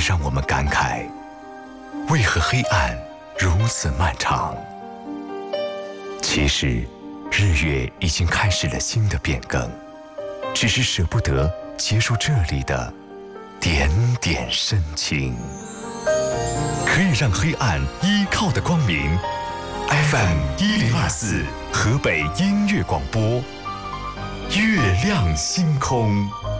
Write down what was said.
让我们感慨，为何黑暗如此漫长？其实，日月已经开始了新的变更，只是舍不得结束这里的点点深情。可以让黑暗依靠的光明 ，FM1024河北音乐广播，月亮星空。